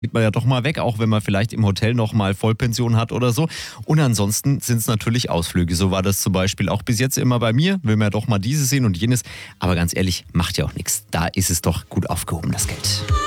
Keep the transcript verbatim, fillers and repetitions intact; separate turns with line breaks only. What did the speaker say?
geht man ja doch mal weg, auch wenn man vielleicht im Hotel noch mal Vollpension hat oder so. Und ansonsten sind es natürlich Ausflüge. So war das zum Beispiel auch bis jetzt immer bei mir. Will man ja doch mal dieses sehen und jenes. Aber ganz ehrlich, macht ja auch nichts. Da ist es doch gut aufgehoben, das Geld.